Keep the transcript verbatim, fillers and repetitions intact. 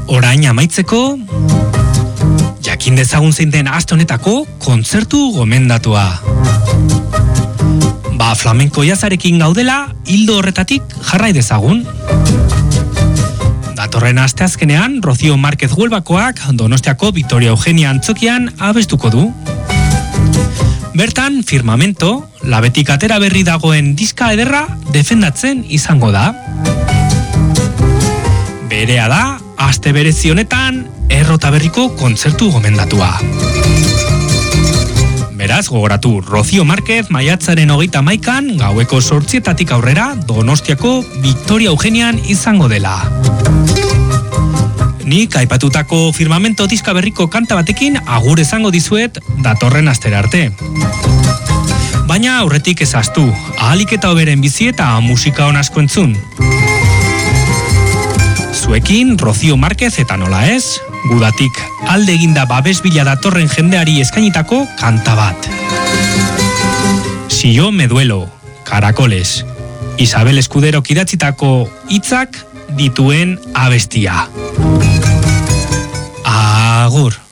orain amaitzeko, jakin dezagun zein den aste honetako kontzertu gomendatua. Ba, flamenko jazarekin gaudela, hildo horretatik jarrai dezagun. Datorren asteazkenean, Rocío Márquez Huelvakoak Donostiako Victoria Eugenia antzokian abestuko du. Bertan, Firmamento, labetik atera berri dagoen diska ederra defendatzen izango da. Berea da, aste berezi honetan, errota berriko kontzertu gomendatua. Beraz, gogoratu, Rocío Márquez maiatzaren hogeita hamaikan gaueko zortzietatik aurrera Donostiako Victoria Eugenian izango dela. Nik aipatutako Firmamento diska berriko kanta batekin agur esango dizuet datorren astera arte. Baina aurretik ezaztu, ahalik eta hoberen bizi eta musika on asko entzun. Zuekin, Rocío Márquez eta nola ez, gudatik alde eginda babes bila datorren jendeari eskainitako kanta bat. Si yo me duelo, Caracoles, Isabel Escudero idatzitako hitzak dituen abestia. Agur.